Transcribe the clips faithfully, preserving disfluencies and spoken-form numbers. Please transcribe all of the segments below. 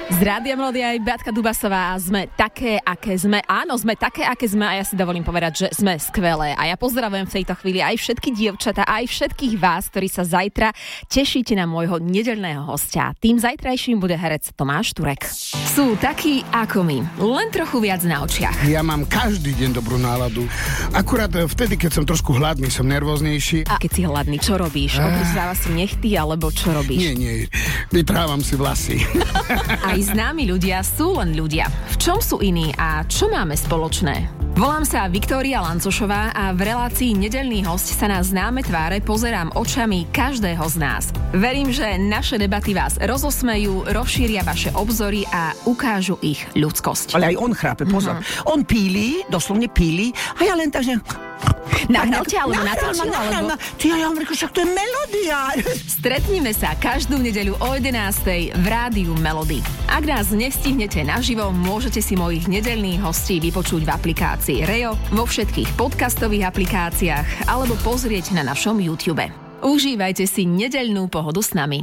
Z Rádia Melody aj Beatka Dubasová. Sme také, aké sme. Áno, sme také, aké sme a ja si dovolím povedať, že sme skvelé. A ja pozdravujem v tejto chvíli aj všetky dievčatá, aj všetkých vás, ktorí sa zajtra tešíte na môjho nedeľného hostia. Tým zajtrajším bude herec Tomáš Turek. Sú takí ako my, len trochu viac na očiach. Ja mám každý deň dobrú náladu. Akurát vtedy, keď som trošku hladný, som nervóznejší. A keď si hladný, čo robíš? Ah. Obrizáva si nechty, alebo čo robíš? Nie, nie, vyprávam si vlasy. Aj známi ľudia sú len ľudia. V čom sú iní a čo máme spoločné? Volám sa Viktória Lancošová a v relácii Nedeľný hosť sa na známe tváre pozerám očami každého z nás. Verím, že naše debaty vás rozosmejú, rozšíria vaše obzory a ukážu ich ľudskosť. Ale aj on chrápe, pozor. Mm-hmm. On píli, doslovne píli a ja len tak, že... Nahnal ťa, alebo natočil, alebo... Ty, ja vám reku, však to je melódia. Stretnime sa každú nedeľu o jedenástej v Rádiu Melody. Ak nás nestihnete naživo, môžete si mojich nedeľných hostí vypočuť v aplikácii Rejo, vo všetkých podcastových aplikáciách alebo pozrieť na našom YouTube. Užívajte si nedeľnú pohodu s nami.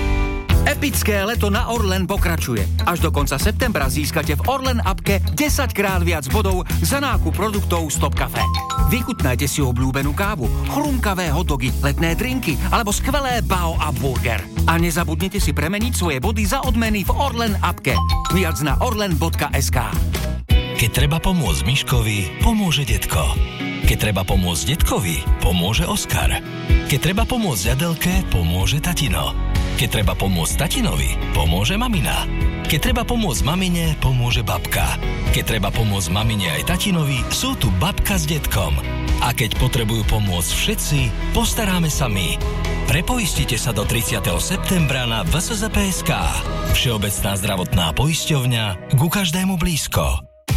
Epické leto na Orlen pokračuje. Až do konca septembra získate v Orlen appke desaťkrát viac bodov za nákup produktov Stop Cafe. Vychutnajte si obľúbenú kávu, chrumkavé hotdogy, letné drinky alebo skvelé bao a burger. A nezabudnite si premeniť svoje body za odmeny v Orlen appke. Viac na orlen bodka es ká. Keď treba pomôcť Miškovi, pomôže detko. Keď treba pomôcť detkovi, pomôže Oskar. Keď treba pomôcť Adelke, pomôže tatino. Keď treba pomôcť tatinovi, pomôže mamina. Keď treba pomôcť mamine, pomôže babka. Keď treba pomôcť mamine aj tatinovi, sú tu babka s detkom. A keď potrebujú pomôcť všetci, postaráme sa my. Prepoistite sa do tridsiateho septembra na vé es zet pé bodka es ká. Všeobecná zdravotná poisťovňa, ku každému blízko.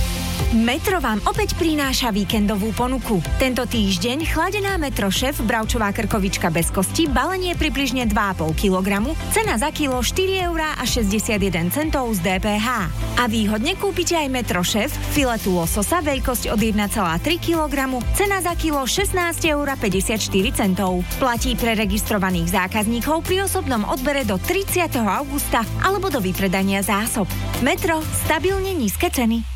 Metro vám opäť prináša víkendovú ponuku. Tento týždeň chladená Metro Šéf, bravčová krkovička bez kosti, balenie približne dva a pol kilogramu, cena za kilo štyri eurá a šesťdesiatjeden centov z dé pé há. A výhodne kúpite aj Metro Šéf, filetu lososa, veľkosť od jeden celá tri kilogramu, cena za kilo šestnásť eur a päťdesiatštyri centov. Platí pre registrovaných zákazníkov pri osobnom odbere do tridsiateho augusta alebo do vypredania zásob. Metro, stabilne nízke ceny.